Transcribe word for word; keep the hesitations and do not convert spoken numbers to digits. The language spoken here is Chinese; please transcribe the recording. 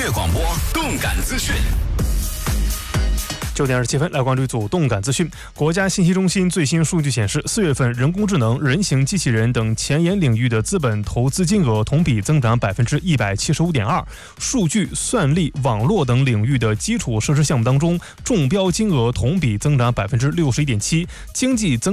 乐广播，动感资讯。 九点二十七分，来关注一组动感资讯。国家信息中心最新数据显示，四月份人工智能、人形机器人等前沿领域的资本投资金额同比增长百分之一百七十五点二。数据、算力、网络等领域的基础设施项目当中，中标金额同比增长百分之六十一点七，经济增